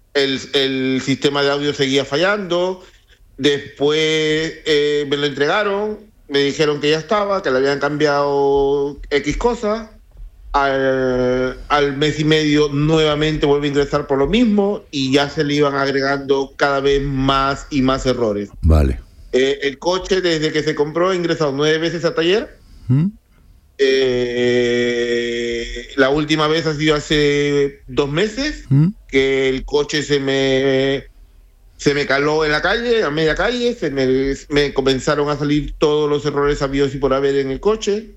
el sistema de audio seguía fallando. Después me lo entregaron, me dijeron que ya estaba, que le habían cambiado X cosas. Al mes y medio nuevamente vuelve a ingresar por lo mismo y ya se le iban agregando cada vez más y más errores. Vale. El coche, desde que se compró, ha ingresado 9 veces a taller. La última vez ha sido hace 2 meses, que el coche se me caló en la calle, a media calle, me comenzaron a salir todos los errores habidos y por haber en el coche.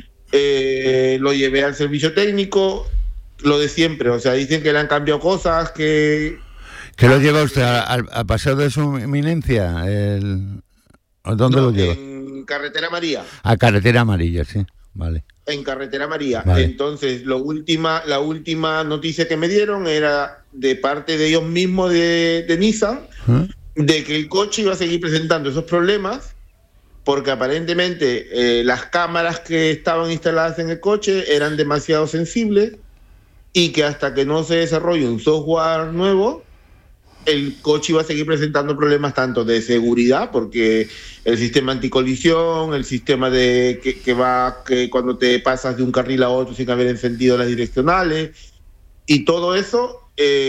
Lo llevé al servicio técnico, lo de siempre, o sea, dicen que le han cambiado cosas, que... ¿Qué lo lleva usted al paseo de su eminencia? ¿Dónde lo lleva? En Carretera María. A Carretera Amarilla, sí, vale. En Carretera María. Vale. Entonces, la última noticia que me dieron era de parte de ellos mismos de Nissan, de que el coche iba a seguir presentando esos problemas, porque aparentemente las cámaras que estaban instaladas en el coche eran demasiado sensibles y que hasta que no se desarrolle un software nuevo, el coche iba a seguir presentando problemas tanto de seguridad, porque el sistema anticolisión, el sistema de que cuando te pasas de un carril a otro sin haber encendido las direccionales, y todo eso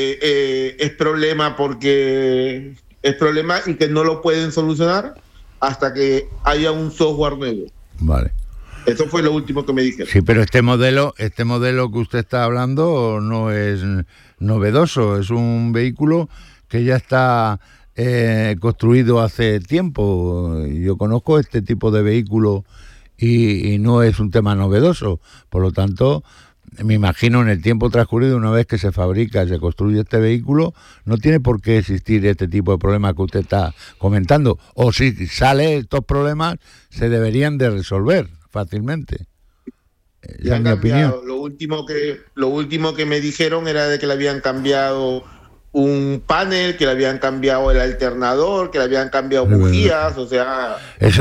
es problema, porque es problema y que no lo pueden solucionar hasta que haya un software nuevo. Vale. Eso fue lo último que me dijeron. Sí, pero este modelo que usted está hablando no es novedoso, es un vehículo que ya está construido hace tiempo. Yo conozco este tipo de vehículo y no es un tema novedoso. Por lo tanto, me imagino en el tiempo transcurrido, una vez que se fabrica, se construye este vehículo, no tiene por qué existir este tipo de problemas que usted está comentando. O si sale estos problemas, se deberían de resolver fácilmente. Ya han cambiado. Lo último que me dijeron era de que le habían cambiado un panel, que le habían cambiado el alternador, que le habían cambiado bujías, o sea...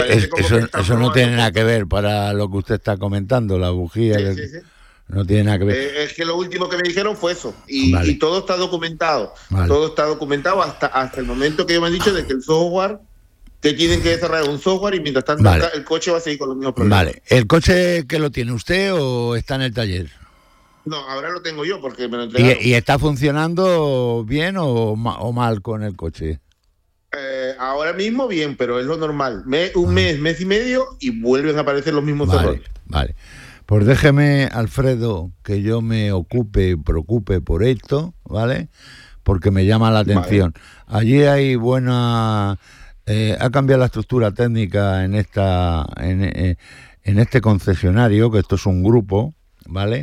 Eso no tiene nada que ver para lo que usted está comentando, la bujía... Sí. No tiene nada que ver. Es que lo último que me dijeron fue eso. Y todo está documentado. Vale. Todo está documentado hasta el momento que ellos me han dicho de que el software, que tienen que desarrollar un software y mientras tanto el coche va a seguir con los mismos problemas. Vale. ¿El coche que lo tiene usted o está en el taller? No, ahora lo tengo yo porque me lo entregaron. ¿Y está funcionando bien o mal con el coche? Ahora mismo bien, pero es lo normal. Un mes y medio y vuelven a aparecer los mismos errores. Vale. Pues déjeme, Alfredo, que yo me preocupe por esto, ¿vale? Porque me llama la atención. Vale. Allí hay ha cambiado la estructura técnica en este concesionario, que esto es un grupo, ¿vale?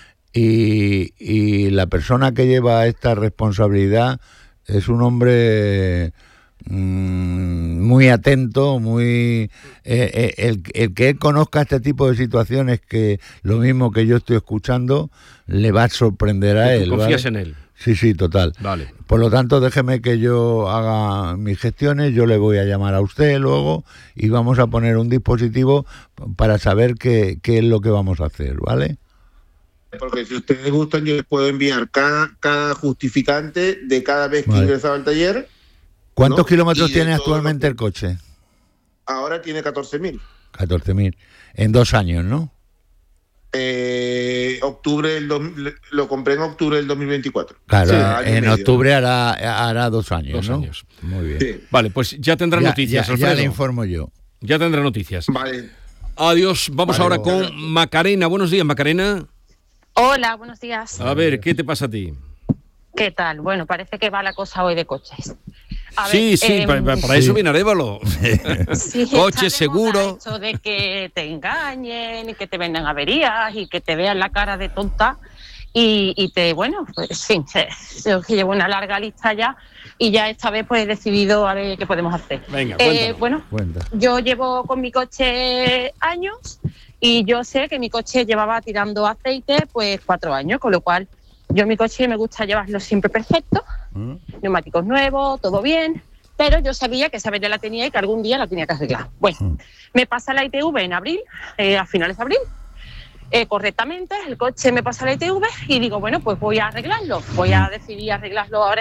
Y la persona que lleva esta responsabilidad es un hombre... muy atento, muy el que él conozca este tipo de situaciones, que lo mismo que yo estoy escuchando, le va a sorprender a él. ¿Confías ¿vale? en él? Sí, total. Vale. Por lo tanto, déjeme que yo haga mis gestiones, yo le voy a llamar a usted luego y vamos a poner un dispositivo para saber qué es lo que vamos a hacer, ¿vale? Porque si ustedes gustan, yo les puedo enviar cada justificante de cada vez que ingresaba al taller. ¿Cuántos kilómetros tiene actualmente el coche? Ahora tiene 14.000. 14.000. En 2 años, ¿no? Lo compré en octubre del 2024. Claro, sí, en octubre hará 2 años, 2 años. Muy bien. Sí. Vale, pues ya tendrá noticias, Alfredo. Ya le informo yo. Ya tendrá noticias. Vale. Adiós. Vamos ahora con Macarena. Buenos días, Macarena. Hola, buenos días. A ver, ¿qué te pasa a ti? ¿Qué tal? Bueno, parece que va la cosa hoy de coches. Sí, para eso viene Arévalo. Sí, coche seguro. Esto de que te engañen y que te vendan averías y que te vean la cara de tonta y pues en fin, yo llevo una larga lista ya y ya esta vez pues he decidido a ver qué podemos hacer. Venga, cuenta. Yo llevo con mi coche años y yo sé que mi coche llevaba tirando aceite pues 4 años, con lo cual yo mi coche me gusta llevarlo siempre perfecto, neumáticos nuevos, todo bien, pero yo sabía que esa vez ya la tenía y que algún día la tenía que arreglar. Bueno, me pasa la ITV en abril, a finales de abril, correctamente, el coche me pasa la ITV y digo, bueno, pues voy a arreglarlo, voy a decidir arreglarlo ahora